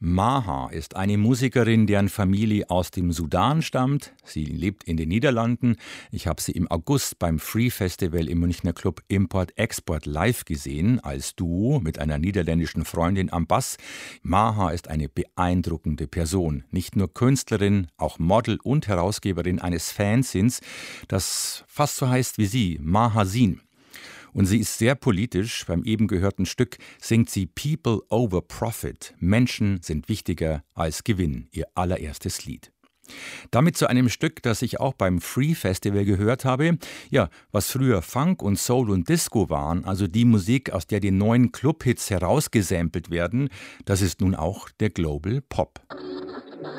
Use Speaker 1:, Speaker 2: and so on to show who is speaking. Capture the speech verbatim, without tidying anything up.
Speaker 1: Maha ist eine Musikerin, deren Familie aus dem Sudan stammt. Sie lebt in den Niederlanden. Ich habe sie im August beim Free Festival im Münchner Club Import-Export live gesehen, als Duo mit einer niederländischen Freundin am Bass. Maha ist eine beeindruckende Person. Nicht nur Künstlerin, auch Model und Herausgeberin eines Fanzines, das fast so heißt wie sie, Mahazine. Und sie ist sehr politisch. Beim eben gehörten Stück singt sie People over Profit. Menschen sind wichtiger als Gewinn, ihr allererstes Lied. Damit zu einem Stück, das ich auch beim Free Festival gehört habe. Ja, was früher Funk und Soul und Disco waren, also die Musik, aus der die neuen Clubhits herausgesampelt werden, das ist nun auch der Global Pop.